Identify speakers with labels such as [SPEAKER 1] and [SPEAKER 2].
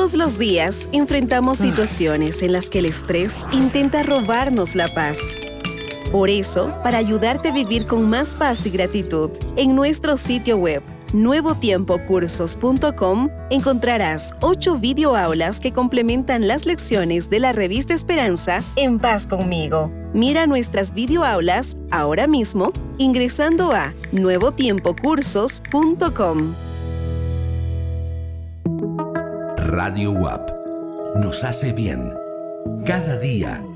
[SPEAKER 1] Todos los días enfrentamos situaciones en las que el estrés intenta robarnos la paz. Por eso, para ayudarte a vivir con más paz y gratitud, en nuestro sitio web nuevotiempocursos.com encontrarás 8 videoaulas que complementan las lecciones de la revista Esperanza En Paz Conmigo. Mira nuestras videoaulas ahora mismo ingresando a nuevotiempocursos.com.
[SPEAKER 2] Radio WAP nos hace bien cada día.